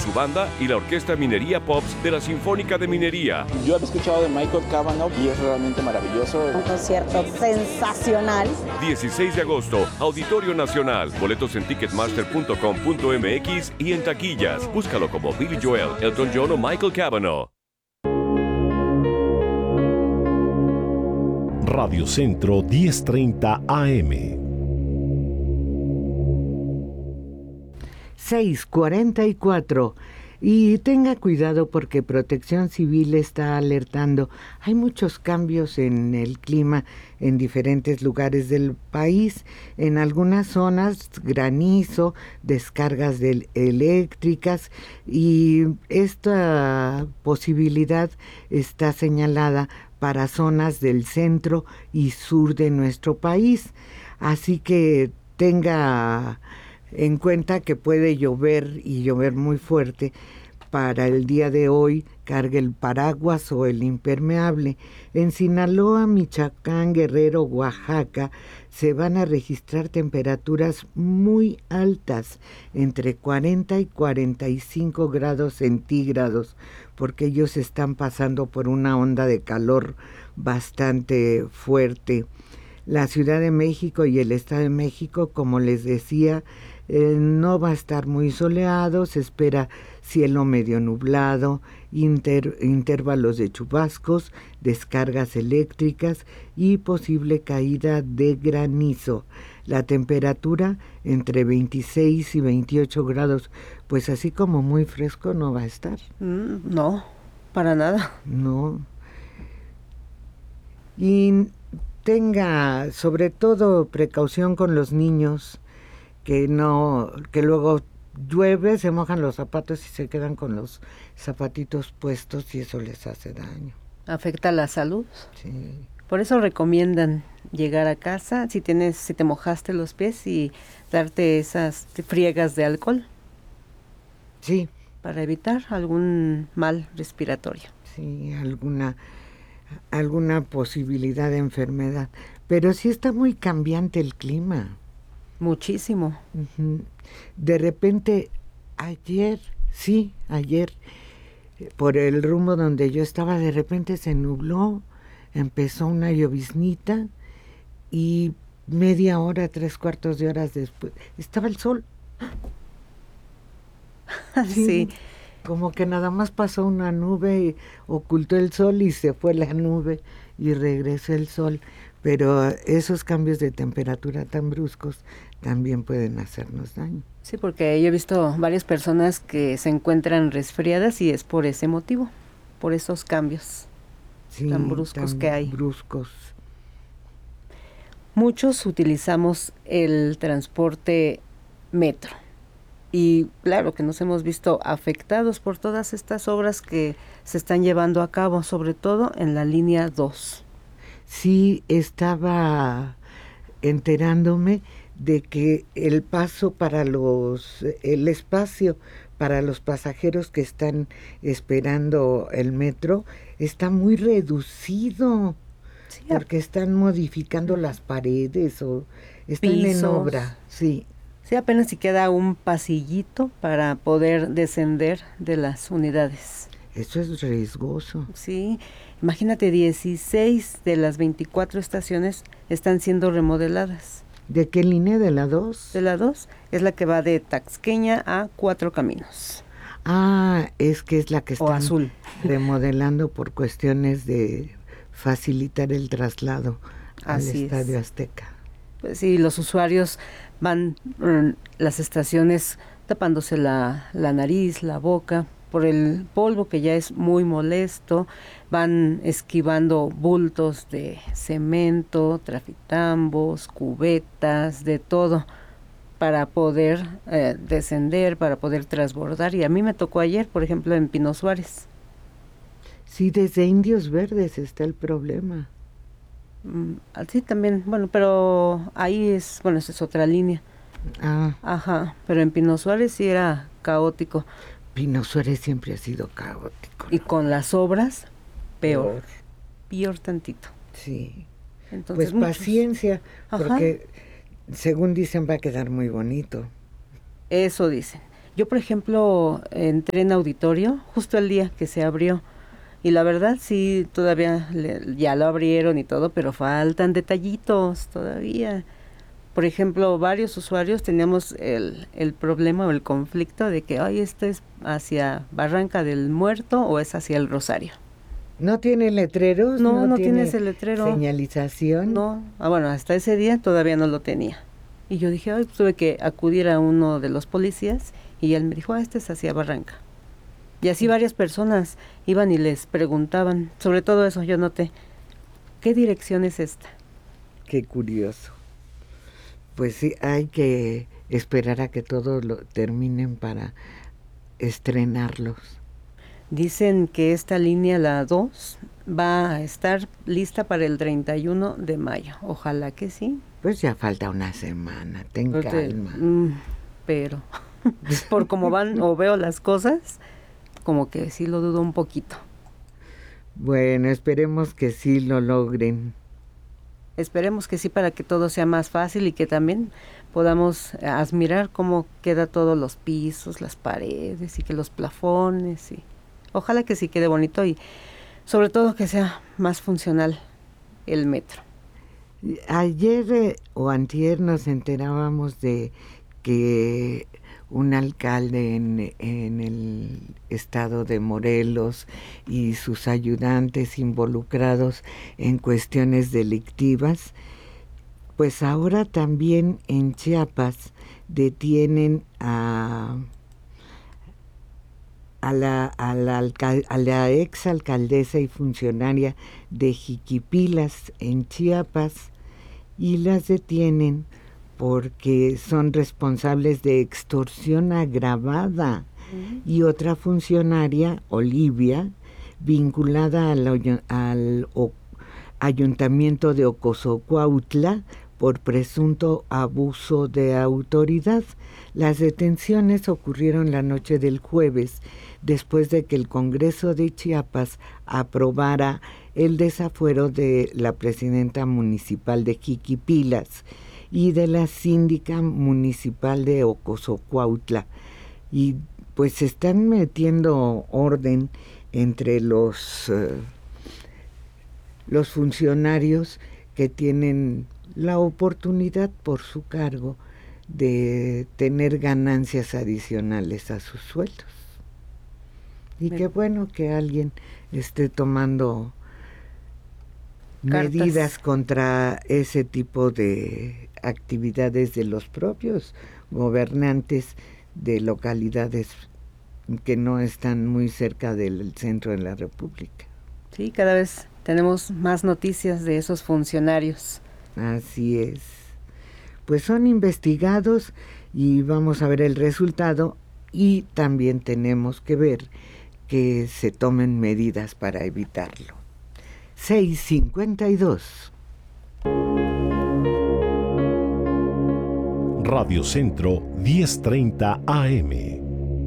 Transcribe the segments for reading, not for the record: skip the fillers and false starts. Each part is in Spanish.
su banda y la Orquesta Minería Pops de la Sinfónica de Minería. Yo había escuchado de Michael Cavanagh y es realmente maravilloso. Un concierto sensacional. 16 de agosto, Auditorio Nacional. Boletos en ticketmaster.com.mx y en taquillas. Búscalo como Billy Joel, Elton John o Michael Cavanagh. Radio Centro 1030 AM. 6:44. Y tenga cuidado porque Protección Civil está alertando. Hay muchos cambios en el clima en diferentes lugares del país. En algunas zonas, granizo, descargas eléctricas, y esta posibilidad está señalada para zonas del centro y sur de nuestro país. Así que tenga en cuenta que puede llover y llover muy fuerte. Para el día de hoy, cargue el paraguas o el impermeable. En Sinaloa, Michoacán, Guerrero, Oaxaca, se van a registrar temperaturas muy altas, entre 40 y 45 grados centígrados, porque ellos están pasando por una onda de calor bastante fuerte. La Ciudad de México y el Estado de México, como les decía, no va a estar muy soleado, se espera cielo medio nublado, intervalos de chubascos, descargas eléctricas y posible caída de granizo. La temperatura entre 26 y 28 grados, pues así como muy fresco no va a estar. No, para nada. No. Y tenga sobre todo precaución con los niños, que luego llueve, se mojan los zapatos y se quedan con los zapatitos puestos y eso les hace daño. ¿Afecta la salud? Sí. Por eso recomiendan llegar a casa si te mojaste los pies y darte esas friegas de alcohol. Sí. Para evitar algún mal respiratorio. Sí, alguna posibilidad de enfermedad. Pero sí está muy cambiante el clima. Muchísimo. Uh-huh. De repente, ayer, por el rumbo donde yo estaba, de repente se nubló, empezó una lloviznita y media hora, 3/4 de hora después, estaba el sol. Sí. Como que nada más pasó una nube, ocultó el sol y se fue la nube y regresó el sol. Pero esos cambios de temperatura tan bruscos también pueden hacernos daño. Sí, porque yo he visto varias personas que se encuentran resfriadas y es por ese motivo, por esos cambios tan bruscos que hay. Bruscos. Muchos utilizamos el transporte metro y claro que nos hemos visto afectados por todas estas obras que se están llevando a cabo, sobre todo en la línea 2. Sí, estaba enterándome de que el espacio para los pasajeros que están esperando el metro está muy reducido, sí, porque están modificando las paredes o están en obra, sí. Sí, apenas si queda un pasillito para poder descender de las unidades. Eso es riesgoso. Sí, imagínate, 16 de las 24 estaciones están siendo remodeladas. ¿De qué línea? ¿De la 2? De la 2, es la que va de Taxqueña a Cuatro Caminos. Ah, es que es la que están azul. Remodelando por cuestiones de facilitar el traslado al Estadio Azteca. Pues sí, los usuarios van las estaciones tapándose la nariz, la boca, por el polvo que ya es muy molesto, van esquivando bultos de cemento, trafitambos, cubetas, de todo, para poder descender, para poder transbordar. Y a mí me tocó ayer, por ejemplo, en Pino Suárez. Sí, desde Indios Verdes está el problema. Sí, también, bueno, pero ahí esa es otra línea. Ah. Ajá, pero en Pino Suárez sí era caótico. Pino Suárez siempre ha sido caótico, ¿no? Y con las obras, peor tantito. Sí. Entonces, pues paciencia, porque según dicen va a quedar muy bonito. Eso dicen. Yo, por ejemplo, entré en auditorio justo el día que se abrió. Y la verdad sí, todavía ya lo abrieron y todo, pero faltan detallitos todavía. Por ejemplo, varios usuarios teníamos el problema o el conflicto de que, ay, ¿esto es hacia Barranca del Muerto o es hacia el Rosario? ¿No tiene letreros? No tiene ese letrero. ¿Señalización? No, bueno, hasta ese día todavía no lo tenía. Y yo dije, ay, pues tuve que acudir a uno de los policías y él me dijo, este es hacia Barranca. Y así varias personas iban y les preguntaban, sobre todo eso yo noté, ¿qué dirección es esta? Qué curioso. Pues sí, hay que esperar a que todos lo terminen para estrenarlos. Dicen que esta línea, la 2, va a estar lista para el 31 de mayo. Ojalá que sí. Pues ya falta una semana, ten calma. Pero, por cómo van o veo las cosas, como que sí lo dudo un poquito. Bueno, esperemos que sí lo logren. Esperemos que sí, para que todo sea más fácil y que también podamos admirar cómo queda todos los pisos, las paredes y que los plafones. Y ojalá que sí quede bonito y sobre todo que sea más funcional el metro. Ayer o antier nos enterábamos de que un alcalde en el estado de Morelos y sus ayudantes involucrados en cuestiones delictivas, pues ahora también en Chiapas detienen a la exalcaldesa y funcionaria de Jiquipilas en Chiapas, y las detienen porque son responsables de extorsión agravada. Y otra funcionaria, Olivia, vinculada al ayuntamiento de Ocosocuautla por presunto abuso de autoridad. Las detenciones ocurrieron la noche del jueves, después de que el Congreso de Chiapas aprobara el desafuero de la presidenta municipal de Jiquipilas y de la síndica municipal de Ocosocuautla. Y pues se están metiendo orden entre los funcionarios que tienen la oportunidad por su cargo de tener ganancias adicionales a sus sueldos. Y qué bueno que alguien esté tomando medidas contra ese tipo de actividades de los propios gobernantes de localidades que no están muy cerca del centro de la República. Sí, cada vez tenemos más noticias de esos funcionarios. Así es. Pues son investigados y vamos a ver el resultado, y también tenemos que ver que se tomen medidas para evitarlo. 6:52. Radio Centro 10:30 AM.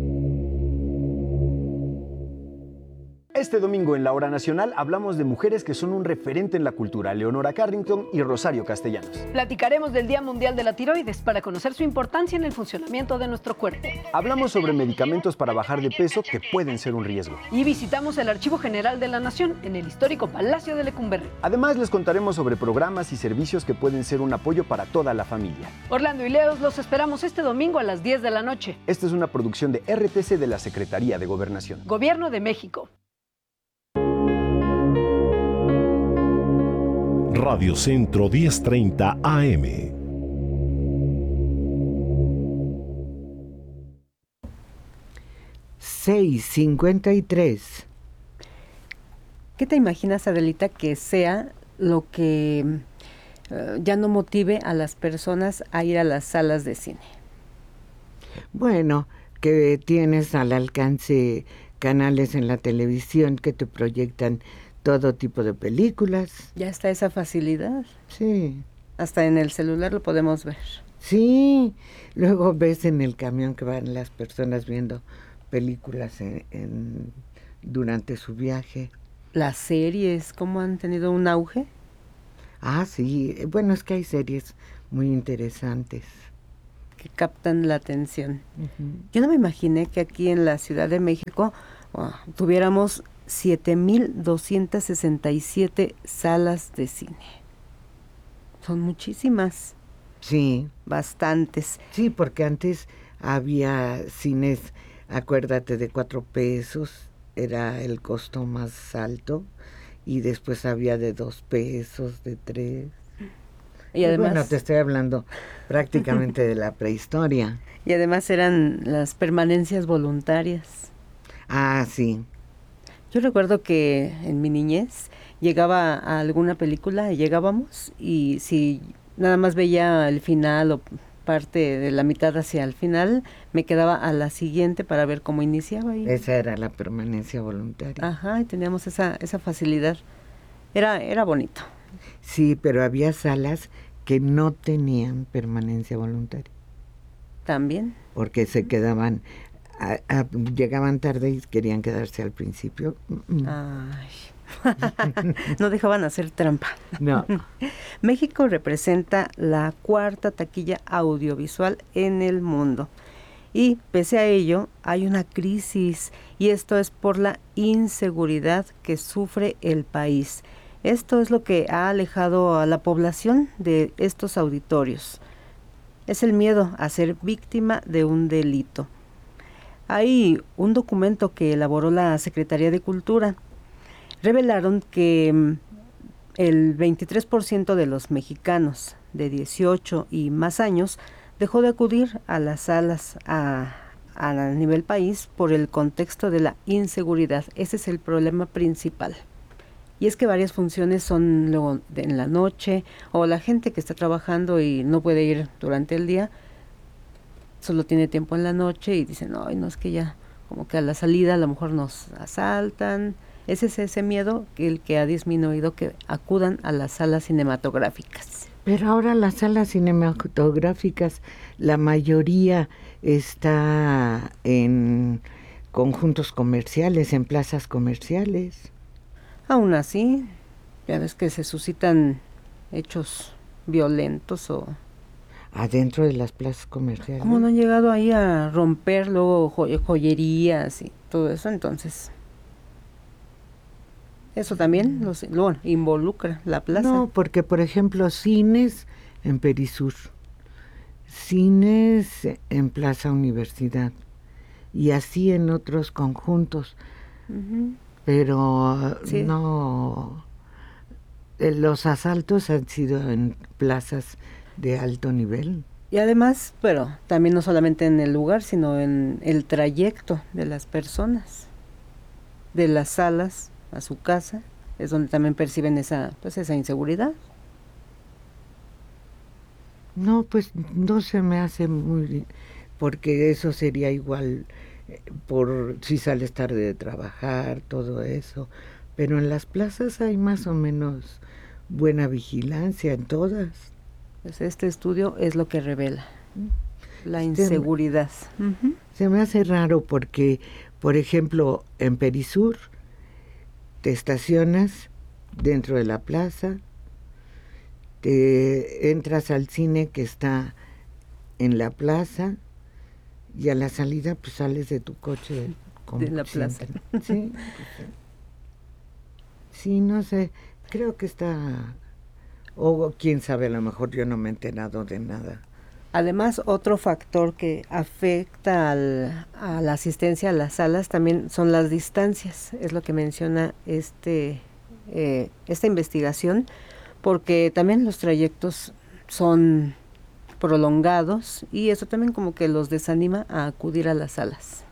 Este domingo en la Hora Nacional hablamos de mujeres que son un referente en la cultura, Leonora Carrington y Rosario Castellanos. Platicaremos del Día Mundial de la Tiroides para conocer su importancia en el funcionamiento de nuestro cuerpo. Hablamos sobre medicamentos para bajar de peso que pueden ser un riesgo. Y visitamos el Archivo General de la Nación en el histórico Palacio de Lecumberri. Además, les contaremos sobre programas y servicios que pueden ser un apoyo para toda la familia. Orlando y Leos los esperamos este domingo a las 10 de la noche. Esta es una producción de RTC de la Secretaría de Gobernación. Gobierno de México. Radio Centro 10:30 AM. $6.53. ¿Qué te imaginas, Adelita, que sea lo que ya no motive a las personas a ir a las salas de cine? Bueno, que tienes al alcance canales en la televisión que te proyectan todo tipo de películas. Ya está esa facilidad. Sí. Hasta en el celular lo podemos ver. Sí, luego ves en el camión que van las personas viendo películas durante su viaje. Las series, ¿cómo han tenido un auge? Ah, sí, bueno, es que hay series muy interesantes. que captan la atención. Yo no me imaginé que aquí en la Ciudad de México tuviéramos 7,267 salas de cine. Son muchísimas. Sí. Bastantes. Sí, porque antes había cines, acuérdate, de 4 pesos, era el costo más alto, y después había de 2 pesos, de 3. Y además, bueno, te estoy hablando prácticamente de la prehistoria. Y además eran las permanencias voluntarias. Ah, sí. Yo recuerdo que en mi niñez llegaba a alguna película y llegábamos, y si nada más veía el final o parte de la mitad hacia el final, me quedaba a la siguiente para ver cómo iniciaba. Esa era la permanencia voluntaria. Ajá, y teníamos esa facilidad. Era bonito. Sí, pero había salas que no tenían permanencia voluntaria. También. Porque se quedaban, llegaban tarde y querían quedarse al principio. Ay. No dejaban hacer trampa. No. México representa la 4ª taquilla audiovisual en el mundo. Y pese a ello, hay una crisis, y esto es por la inseguridad que sufre el país. Esto es lo que ha alejado a la población de estos auditorios. Es el miedo a ser víctima de un delito. Hay un documento que elaboró la Secretaría de Cultura. Revelaron que el 23% de los mexicanos de 18 y más años dejó de acudir a las salas a nivel país por el contexto de la inseguridad. Ese es el problema principal. Y es que varias funciones son luego en la noche, o la gente que está trabajando y no puede ir durante el día, solo tiene tiempo en la noche y dicen, ay, no, es que ya como que a la salida a lo mejor nos asaltan. Ese es ese miedo el que ha disminuido que acudan a las salas cinematográficas. Pero ahora las salas cinematográficas, la mayoría está en conjuntos comerciales, en plazas comerciales. Aún así, ya ves que se suscitan hechos violentos o... Adentro de las plazas comerciales. ¿Cómo no han llegado ahí a romper luego joyerías y todo eso? Entonces, eso también lo involucra la plaza. No, porque por ejemplo, cines en Perisur, cines en Plaza Universidad, y así en otros conjuntos. Pero sí, no, los asaltos han sido en plazas de alto nivel. Y además, pero también no solamente en el lugar, sino en el trayecto de las personas, de las salas a su casa, es donde también perciben esa inseguridad. No, pues no se me hace muy, porque eso sería igual por si sales tarde de trabajar, todo eso, pero en las plazas hay más o menos buena vigilancia en todas. Pues este estudio es lo que revela la inseguridad. Se me hace raro porque, por ejemplo, en Perisur te estacionas dentro de la plaza, te entras al cine que está en la plaza, y a la salida pues sales de tu coche de la plaza. Sí, sí, no sé, creo que está, o quién sabe, a lo mejor yo no me he enterado de nada. Además, otro factor que afecta a la asistencia a las salas también son las distancias, es lo que menciona esta investigación, porque también los trayectos son prolongados y eso también como que los desanima a acudir a las salas.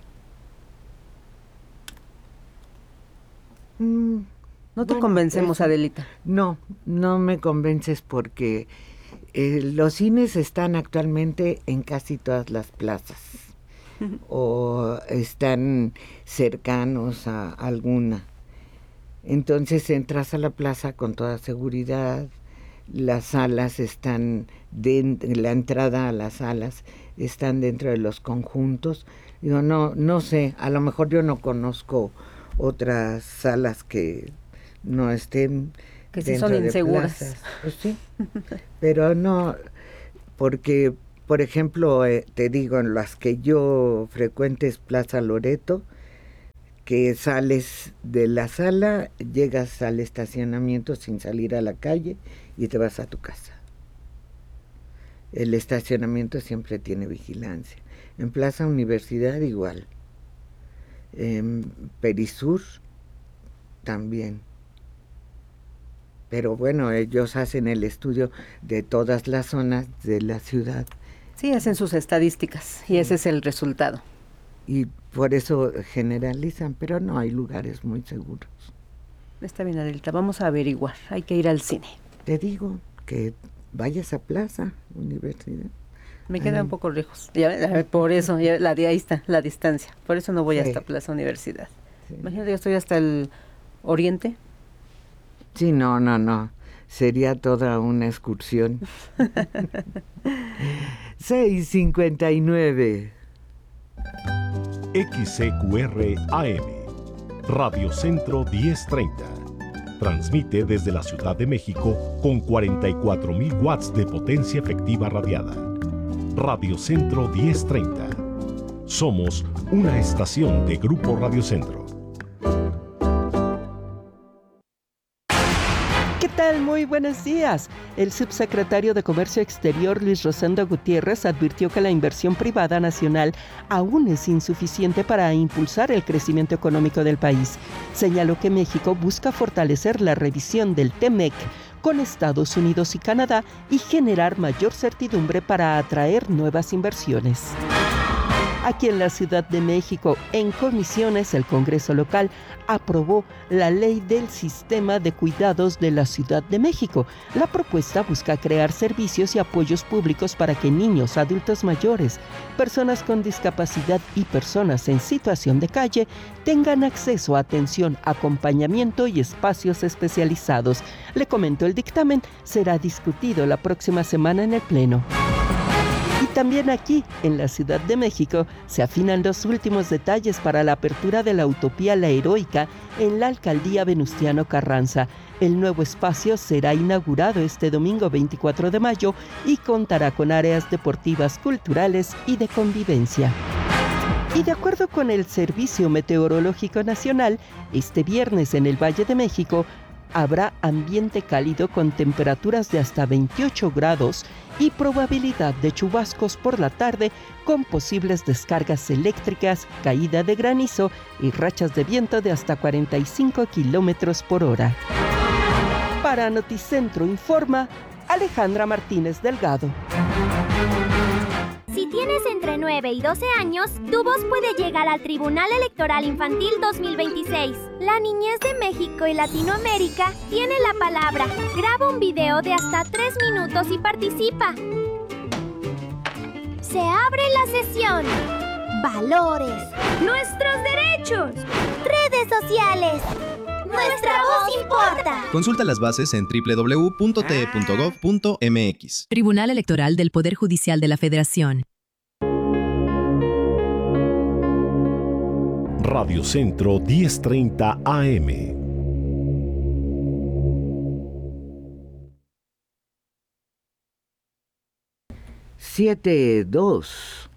No te convencemos, Adelita. No me convences porque los cines están actualmente en casi todas las plazas o están cercanos a alguna. Entonces entras a la plaza con toda seguridad. Las salas están, la entrada a las salas están dentro de los conjuntos. Digo, no sé, a lo mejor yo no conozco otras salas que no estén que sí son inseguras. Pues sí, pero no, porque por ejemplo, te digo, en las que yo frecuento es Plaza Loreto, que sales de la sala, llegas al estacionamiento sin salir a la calle y te vas a tu casa. El estacionamiento siempre tiene vigilancia. En Plaza Universidad igual. En Perisur también. Pero bueno, ellos hacen el estudio de todas las zonas de la ciudad. Sí, hacen sus estadísticas y ese es el resultado. Y por eso generalizan, pero no, hay lugares muy seguros. Está bien, Adelita, vamos a averiguar. Hay que ir al cine. Te digo que vayas a Plaza Universidad. Me queda un poco lejos. Por eso, ahí está, la distancia. Por eso no voy hasta Plaza Universidad. Sí. Imagínate, yo estoy hasta el oriente. Sí, no. Sería toda una excursión. 6:59. XCQR AM, Radio Centro 1030. Transmite desde la Ciudad de México con 44,000 watts de potencia efectiva radiada. Radio Centro 1030. Somos una estación de Grupo Radio Centro. ¿Qué tal? Muy buenos días. El subsecretario de Comercio Exterior, Luis Rosendo Gutiérrez, advirtió que la inversión privada nacional aún es insuficiente para impulsar el crecimiento económico del país. Señaló que México busca fortalecer la revisión del TEMEC con Estados Unidos y Canadá y generar mayor certidumbre para atraer nuevas inversiones. Aquí en la Ciudad de México, en comisiones, el Congreso local aprobó la Ley del Sistema de Cuidados de la Ciudad de México. La propuesta busca crear servicios y apoyos públicos para que niños, adultos mayores, personas con discapacidad y personas en situación de calle tengan acceso a atención, acompañamiento y espacios especializados. Le comento, el dictamen será discutido la próxima semana en el Pleno. Y también aquí, en la Ciudad de México, se afinan los últimos detalles para la apertura de la Utopía La Heroica en la Alcaldía Venustiano Carranza. El nuevo espacio será inaugurado este domingo 24 de mayo y contará con áreas deportivas, culturales y de convivencia. Y de acuerdo con el Servicio Meteorológico Nacional, este viernes en el Valle de México habrá ambiente cálido con temperaturas de hasta 28 grados y probabilidad de chubascos por la tarde con posibles descargas eléctricas, caída de granizo y rachas de viento de hasta 45 kilómetros por hora. Para Noticentro informa Alejandra Martínez Delgado. Si tienes entre 9 y 12 años, tu voz puede llegar al Tribunal Electoral Infantil 2026. La niñez de México y Latinoamérica tiene la palabra. Graba un video de hasta 3 minutos y participa. Se abre la sesión. Valores. Nuestros derechos. Redes sociales. Nuestra voz importa. Consulta las bases en www.te.gov.mx. Tribunal Electoral del Poder Judicial de la Federación. Radio Centro 1030 AM. Siete, 2.